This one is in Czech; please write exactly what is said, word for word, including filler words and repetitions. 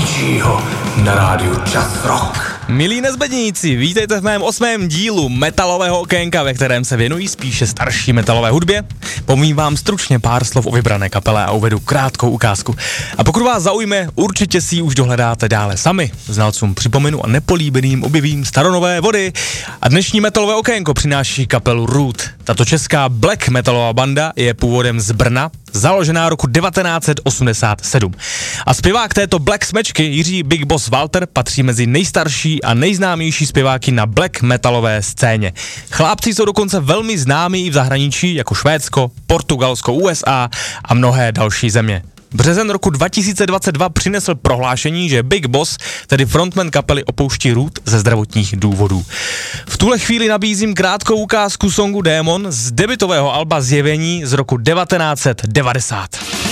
Aviciiho na rádiu Just Rock. Milí nezbedníci, vítejte v mém osmém dílu metalového okénka, ve kterém se věnují spíše starší metalové hudbě. Pomím vám stručně pár slov o vybrané kapele a uvedu krátkou ukázku. A pokud vás zaujme, určitě si ji už dohledáte dále sami. Znalcům připomenu a nepolíbeným objevím staronové vody. A dnešní metalové okénko přináší kapelu Root. Tato česká black metalová banda je původem z Brna, založená roku devatenáct set osmdesát sedm. A zpěvák této black smečky Jiří Big Boss Walter patří mezi nejstarší a nejznámější zpěváky na black metalové scéně. Chlápci jsou dokonce velmi známí i v zahraničí, jako Švédsko, Portugalsko, U S A a mnohé další země. Březen roku dva tisíce dvacet dva přinesl prohlášení, že Big Boss, tedy frontman kapely, opouští Root ze zdravotních důvodů. V tuhle chvíli nabízím krátkou ukázku songu Démon z debutového alba Zjevení z roku devatenáct set devadesát.